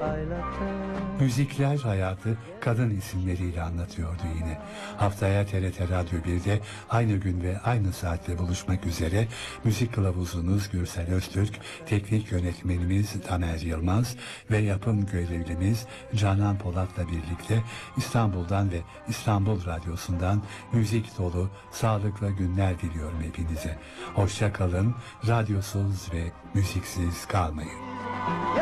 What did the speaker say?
Müzikler hayatı kadın isimleriyle anlatıyordu yine. Haftaya TRT Radyo 1'de aynı gün ve aynı saatte buluşmak üzere müzik kılavuzunuz Gürsel Öztürk, teknik yönetmenimiz Tamer Yılmaz ve yapım görevlimiz Canan Polat'la birlikte İstanbul'dan ve İstanbul Radyosu'ndan müzik dolu, sağlıklı günler diliyorum hepinize. Hoşça kalın, radyosuz ve müziksiz kalmayın.